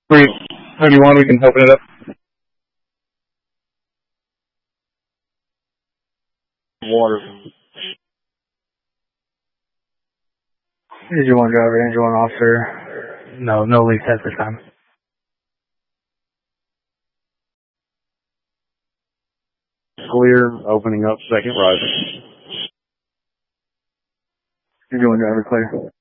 331, we can open it up. Water. Engine 1 driver, Engine 1 officer. No leaks at this time. Clear, opening up, second rising. Engine 1 driver, clear.